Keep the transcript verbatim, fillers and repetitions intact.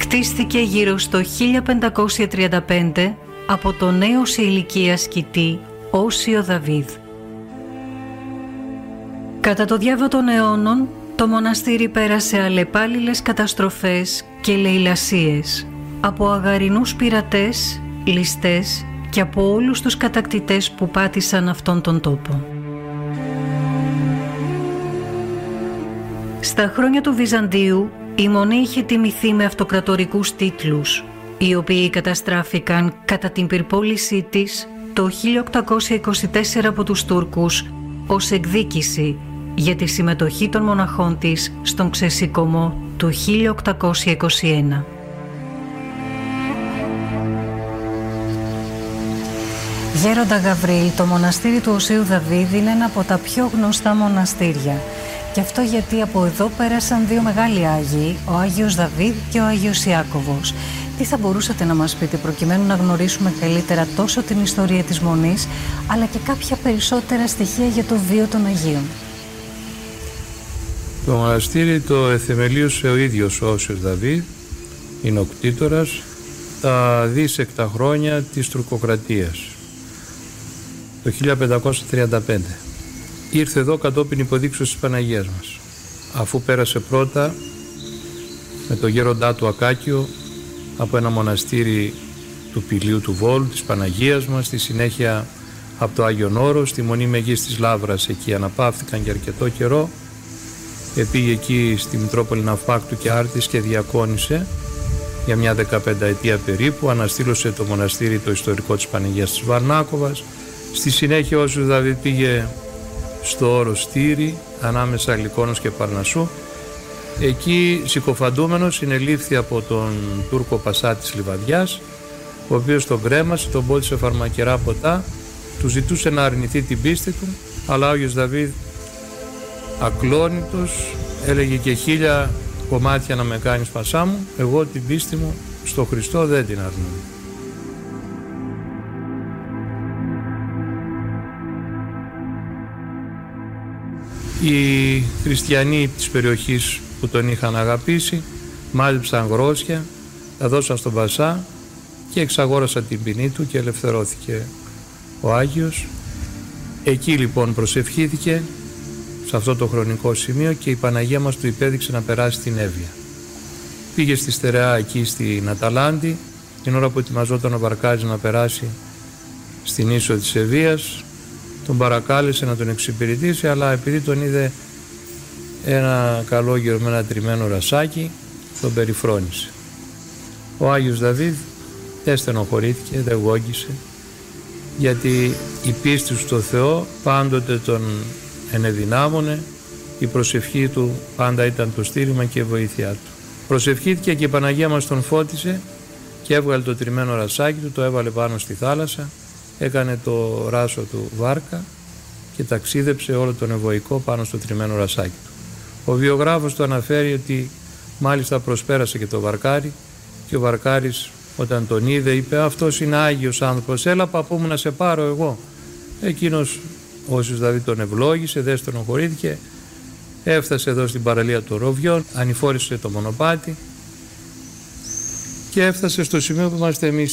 Κτίστηκε γύρω στο χίλια πεντακόσια τριάντα πέντε από τον νέο σε ηλικία σκητή Όσιο Δαβίδ. Κατά το διάβα των αιώνων, το μοναστήρι πέρασε αλλεπάλληλες καταστροφές και λαιλασίες από αγαρινούς πειρατές, ληστές και από όλους τους κατακτητές που πάτησαν αυτόν τον τόπο. Στα χρόνια του Βυζαντίου, η Μονή είχε τιμηθεί με αυτοκρατορικούς τίτλους, οι οποίοι καταστράφηκαν κατά την πυρπόλησή της το χίλια οκτακόσια είκοσι τέσσερα από τους Τούρκους ως εκδίκηση για τη συμμετοχή των μοναχών της στον ξεσηκωμό του χίλια οκτακόσια είκοσι ένα. Γέροντα Γαβρίλ, το μοναστήρι του Οσίου Δαβίδ είναι ένα από τα πιο γνωστά μοναστήρια. Και αυτό γιατί από εδώ πέρασαν δύο μεγάλοι Άγιοι, ο Άγιος Δαβίδ και ο Άγιος Ιάκωβος. Τι θα μπορούσατε να μας πείτε προκειμένου να γνωρίσουμε καλύτερα τόσο την ιστορία της Μονής, αλλά και κάποια περισσότερα στοιχεία για το βίο των Αγίων? Το μοναστήρι το εθεμελίωσε ο ίδιος ο Όσιος Δαβίδ, είναι ο κτήτορας, τα δίσεκτα χρόνια της τουρκοκρατίας, το χίλια πεντακόσια τριάντα πέντε. Ήρθε εδώ κατόπιν υποδείξεως της Παναγίας μας, αφού πέρασε πρώτα με το γέροντά του Ακάκιο από ένα μοναστήρι του Πηλίου του Βόλου, της Παναγίας μας, στη συνέχεια από το Άγιον Όρος, στη Μονή Μεγής της Λαύρας, εκεί αναπαύθηκαν για αρκετό καιρό. Πήγε εκεί στη Μητρόπολη Ναυπάκτου και Άρτης και διακόνησε για μια δεκαπενταετία περίπου, αναστήλωσε το μοναστήρι το ιστορικό της Παναγίας της Βαρνάκοβας. Στη συνέχεια ο Όσιος Δαβίδ πήγε στο Όρος Στήρι, ανάμεσα Λυκώνος και Παρνασσού. Εκεί συκοφαντούμενος συνελήφθη από τον Τούρκο Πασά της Λιβαδιάς, ο οποίος τον κρέμασε, τον πότισε φαρμακερά ποτά, του ζητούσε να αρνηθεί την πίστη του, αλλά ο Άγιος Δαβίδ ακλόνητος έλεγε και χίλια κομμάτια να με κάνεις Πασά μου, εγώ την πίστη μου στο Χριστό δεν την αρνούμαι. Οι χριστιανοί της περιοχής που τον είχαν αγαπήσει μάζεψαν γρόσια, τα δώσαν στον Πασά και εξαγόρασαν την ποινή του και ελευθερώθηκε ο Άγιος. Εκεί λοιπόν προσευχήθηκε σε αυτό το χρονικό σημείο και η Παναγία μας του υπέδειξε να περάσει την Εύβοια. Πήγε στη στερεά εκεί στην Αταλάντη, την ώρα που ετοιμαζόταν ο Βαρκάρης να περάσει στην ίσο της Ευβοίας, τον παρακάλεσε να τον εξυπηρετήσει, αλλά επειδή τον είδε ένα καλόγερο με ένα τριμμένο ρασάκι, τον περιφρόνησε. Ο Άγιος Δαβίδ δεν στενοχωρήθηκε, δεν γόγγισε, γιατί η πίστη του στο Θεό πάντοτε τον ενεδυνάμωνε, η προσευχή του πάντα ήταν το στήριγμα και η βοήθειά του. Προσευχήθηκε και η Παναγία μας τον φώτισε και έβγαλε το τριμμένο ρασάκι του, το έβαλε πάνω στη θάλασσα, έκανε το ράσο του βάρκα και ταξίδεψε όλο τον Ευωικό πάνω στο τριμμένο ρασάκι του. Ο βιογράφος του αναφέρει ότι μάλιστα προσπέρασε και το Βαρκάρι και ο Βαρκάρης όταν τον είδε είπε «Αυτός είναι Άγιος άνθρωπος, έλα παππού μου να σε πάρω εγώ». Εκείνος ο Όσιος Δαβίδ τον ευλόγησε, δεν στενοχωρήθηκε, έφτασε εδώ στην παραλία των Ροβιών, ανηφόρησε το μονοπάτι και έφτασε στο σημείο που είμαστε εμείς